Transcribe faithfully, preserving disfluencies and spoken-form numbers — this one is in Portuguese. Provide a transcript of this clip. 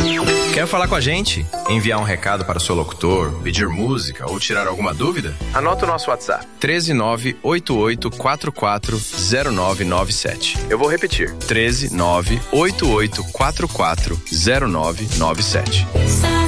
Quer falar com a gente? Enviar um recado para o seu locutor, pedir música ou tirar alguma dúvida? Anota o nosso WhatsApp: treze nove oito oito quatro quatro zero nove nove sete. Eu vou repetir: treze nove oito oito quatro quatro zero nove nove sete.